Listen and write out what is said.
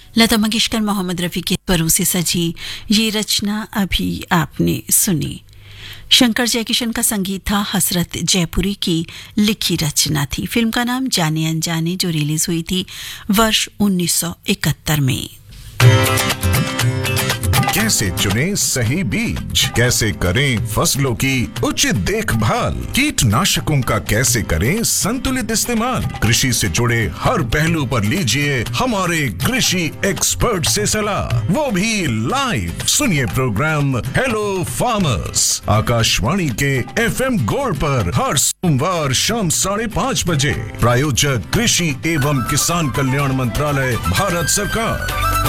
लता मंगेशकर, मोहम्मद रफ़ी के स्वरों से सजी ये रचना अभी आपने सुनी। शंकर जयकिशन का संगीत था, हसरत जयपुरी की लिखी रचना थी। फिल्म का नाम जाने अनजाने, जो रिलीज हुई थी वर्ष 1971 में। कैसे चुनें सही बीज, कैसे करें फसलों की उचित देखभाल, कीटनाशकों का कैसे करें संतुलित इस्तेमाल, कृषि से जुड़े हर पहलू पर लीजिए हमारे कृषि एक्सपर्ट से सलाह, वो भी लाइव। सुनिए प्रोग्राम हेलो फार्मर्स आकाशवाणी के FM गोल्ड पर हर सोमवार शाम 5:30 बजे। प्रायोजक कृषि एवं किसान कल्याण मंत्रालय, भारत सरकार।